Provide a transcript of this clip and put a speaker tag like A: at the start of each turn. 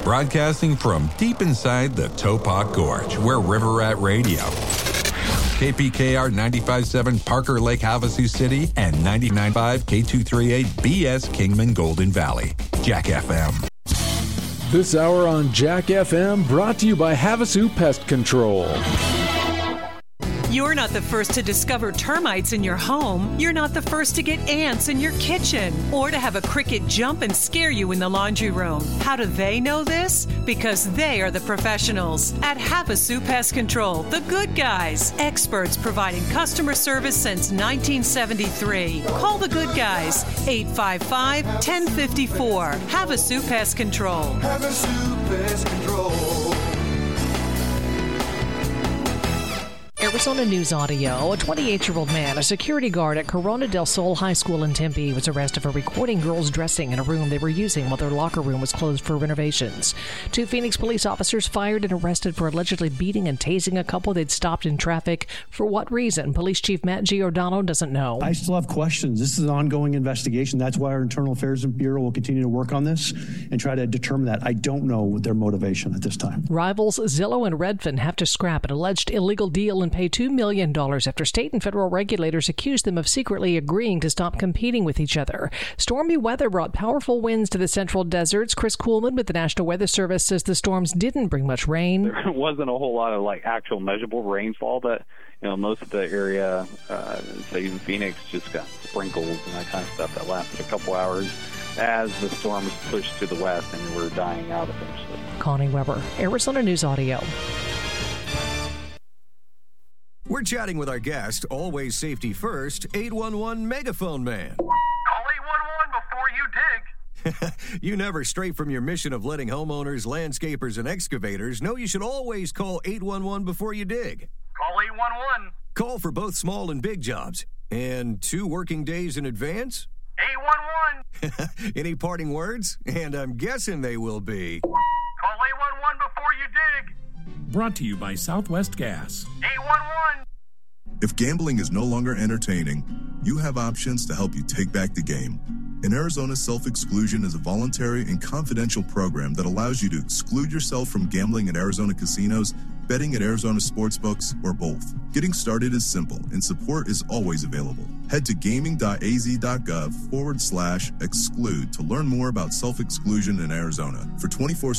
A: Broadcasting from deep inside the Topak Gorge, we're River Rat Radio. KPKR 95.7 Parker Lake, Havasu City, and 99.5 K238 BS Kingman Golden Valley. Jack FM.
B: This hour on Jack FM brought to you by Havasu Pest Control.
C: You're not the first to discover termites in your home. You're not the first to get ants in your kitchen or to have a cricket jump and scare you in the laundry room. How do they know this? Because they are the professionals at Havasu Pest Control, the good guys, experts providing customer service since 1973. Call the good guys, 855-1054. Havasu Pest Control.
D: Havasu Pest Control.
E: Arizona News Audio. A 28-year-old man, a security guard at Corona del Sol High School in Tempe, was arrested for recording girls dressing in a room they were using while their locker room was closed for renovations. 2 Phoenix police officers fired and arrested for allegedly beating and tasing a couple they'd stopped in traffic. For what reason? Police Chief Matt Giordano doesn't know.
F: I still have questions. This is an ongoing investigation. That's why our Internal Affairs Bureau will continue to work on this and try to determine that. I don't know their motivation at this time.
E: Rivals Zillow and Redfin have to scrap an alleged illegal deal and pay $2 million after state and federal regulators accused them of secretly agreeing to stop competing with each other. Stormy weather brought powerful winds to the central deserts. Chris Kuhlman with the National Weather Service says the storms didn't bring much rain.
G: There wasn't a whole lot of actual measurable rainfall, but most of the area, say even Phoenix, just got sprinkles and that kind of stuff that lasted a couple hours as the storms pushed to the west and were dying out eventually.
E: Connie Weber, Arizona News Audio.
H: We're chatting with our guest, always safety first, 811 Megaphone Man.
I: Call 811 before you dig.
H: You never stray from your mission of letting homeowners, landscapers, and excavators know you should always call 811 before you dig.
I: Call 811.
H: Call for both small and big jobs. And 2 working days in advance?
I: 811.
H: Any parting words? And I'm guessing they will be.
I: Call 811 before you dig.
J: Brought to you by Southwest Gas.
I: 811.
K: If gambling is no longer entertaining, you have options to help you take back the game. In Arizona, self-exclusion is a voluntary and confidential program that allows you to exclude yourself from gambling at Arizona casinos, betting at Arizona sportsbooks, or both. Getting started is simple, and support is always available. Head to gaming.az.gov/exclude to learn more about self-exclusion in Arizona. For 24